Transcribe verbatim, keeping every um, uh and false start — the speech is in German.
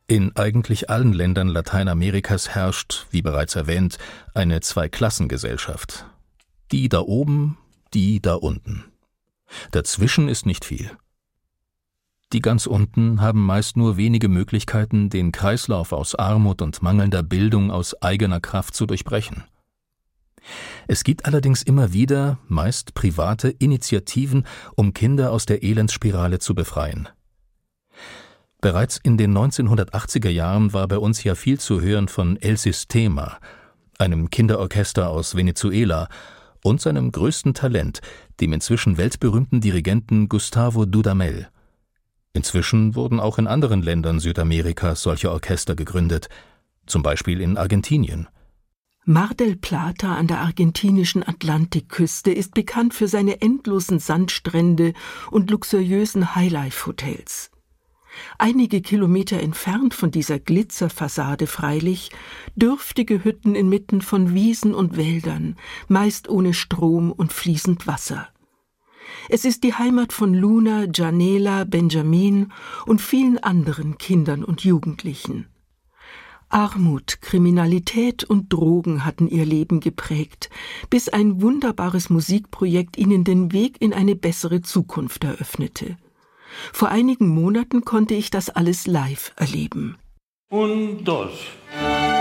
In eigentlich allen Ländern Lateinamerikas herrscht, wie bereits erwähnt, eine Zweiklassengesellschaft. Die da oben, die da unten. Dazwischen ist nicht viel. Die ganz unten haben meist nur wenige Möglichkeiten, den Kreislauf aus Armut und mangelnder Bildung aus eigener Kraft zu durchbrechen. Es gibt allerdings immer wieder, meist private Initiativen, um Kinder aus der Elendsspirale zu befreien. Bereits in den neunzehnhundertachtziger Jahren war bei uns ja viel zu hören von El Sistema, einem Kinderorchester aus Venezuela, und seinem größten Talent, dem inzwischen weltberühmten Dirigenten Gustavo Dudamel. Inzwischen wurden auch in anderen Ländern Südamerikas solche Orchester gegründet, zum Beispiel in Argentinien. Mar del Plata an der argentinischen Atlantikküste ist bekannt für seine endlosen Sandstrände und luxuriösen Highlife-Hotels. Einige Kilometer entfernt von dieser Glitzerfassade freilich dürftige Hütten inmitten von Wiesen und Wäldern, meist ohne Strom und fließend Wasser. Es ist die Heimat von Luna, Janela, Benjamin und vielen anderen Kindern und Jugendlichen. Armut, Kriminalität und Drogen hatten ihr Leben geprägt, bis ein wunderbares Musikprojekt ihnen den Weg in eine bessere Zukunft eröffnete. Vor einigen Monaten konnte ich das alles live erleben. Un, dos.